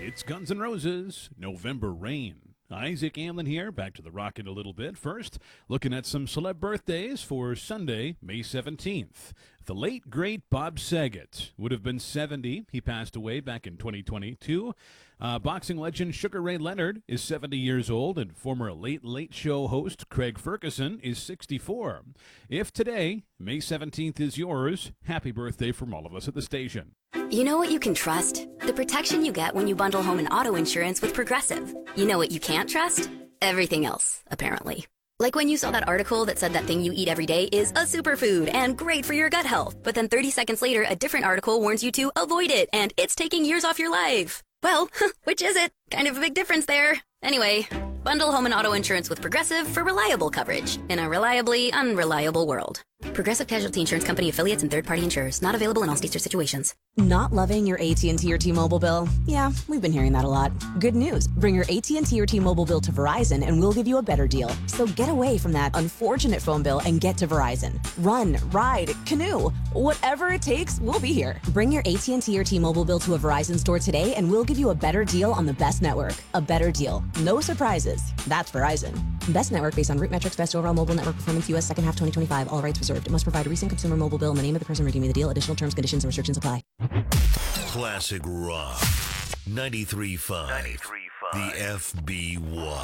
It's Guns N' Roses, November Rain. Isaac Amlin here, back to the rocket a little bit. First, looking at some celeb birthdays for Sunday, May 17th. The late, great Bob Saget would have been 70. He passed away back in 2022. Boxing legend Sugar Ray Leonard is 70 years old, and former Late Late Show host Craig Ferguson is 64. If today, May 17th, is yours, happy birthday from all of us at the station. You know what you can trust? The protection you get when you bundle home and auto insurance with Progressive. You know what you can't trust? Everything else, apparently. Like when you saw that article that said that thing you eat every day is a superfood and great for your gut health, but then 30 seconds later, a different article warns you to avoid it and it's taking years off your life. Well, which is it? Kind of a big difference there. Anyway, bundle home and auto insurance with Progressive for reliable coverage in a reliably unreliable world. Progressive Casualty Insurance Company affiliates and third-party insurers. Not available in all states or situations. Not loving your AT&T or T-Mobile bill? Yeah, we've been hearing that a lot. Good news. Bring your AT&T or T-Mobile bill to Verizon and we'll give you a better deal. So get away from that unfortunate phone bill and get to Verizon. Run, ride, canoe. Whatever it takes, we'll be here. Bring your AT&T or T-Mobile bill to a Verizon store today and we'll give you a better deal on the best network. A better deal. No surprises. That's Verizon. Best network based on root metrics, best overall mobile network performance, U.S. second half 2025. All rights reserved. It must provide a recent consumer mobile bill and the name of the person redeeming the deal. Additional terms, conditions, and restrictions apply. Classic Rock 93.5. The FB1.